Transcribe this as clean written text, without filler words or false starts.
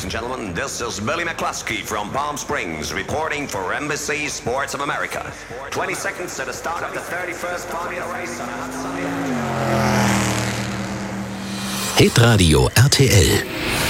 and gentlemen, this is Billy McCluskey from Palm Springs reporting for Embassy Sports of America. 20 seconds to the start of the 31st Formula Race on a hot Sunday. Hitradio RTL